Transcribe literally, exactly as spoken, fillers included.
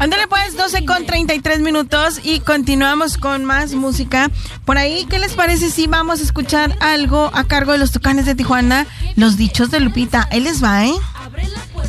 Ándale pues, doce con treinta y tres minutos y continuamos con más música. Por ahí, ¿qué les parece si vamos a escuchar algo a cargo de los Tucanes de Tijuana? Los dichos de Lupita. Ahí les va, ¿eh?